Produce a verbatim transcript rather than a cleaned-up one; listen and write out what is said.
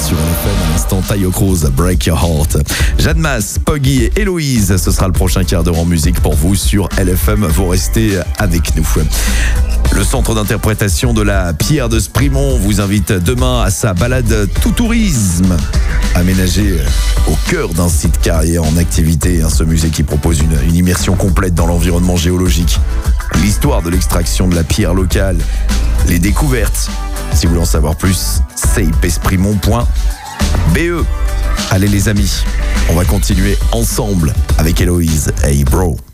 sur L F M. À l'instant, Tayo Cruz, Break Your Heart. Jeanne Masse, Poggy et Héloïse, ce sera le prochain quart d'heure en musique pour vous sur L F M. Vous restez avec nous. Le centre d'interprétation de la Pierre de Sprimont vous invite demain à sa balade tout tourisme, aménagée au cœur d'un site carrière en activité. Ce musée qui propose une, une immersion complète dans l'environnement géologique, l'histoire de l'extraction de la pierre locale, les découvertes. Si vous voulez en savoir plus, ceipesprimont point b e. Allez les amis, on va continuer ensemble avec Héloïse. Hey bro.